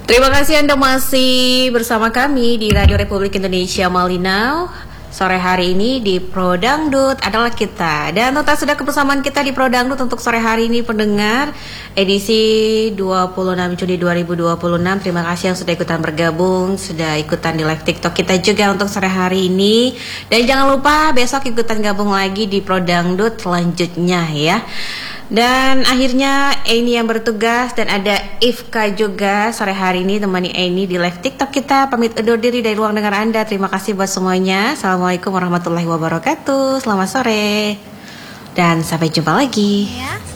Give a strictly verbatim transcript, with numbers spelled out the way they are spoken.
Terima kasih Anda masih bersama kami di Radio Republik Indonesia Malinau. Sore hari ini di Pro Dangdut adalah kita. Dan total sudah kebersamaan kita di Pro Dangdut untuk sore hari ini pendengar edisi dua puluh enam Juni dua ribu dua puluh enam. Terima kasih yang sudah ikutan bergabung, sudah ikutan di live TikTok kita juga untuk sore hari ini. Dan jangan lupa besok ikutan gabung lagi di Pro Dangdut selanjutnya ya. Dan akhirnya Eni yang bertugas dan ada Ifka juga sore hari ini temani Eni di live TikTok kita. Pamit undur diri dari ruang dengar Anda. Terima kasih buat semuanya. Assalamualaikum warahmatullahi wabarakatuh. Selamat sore dan sampai jumpa lagi. Ya.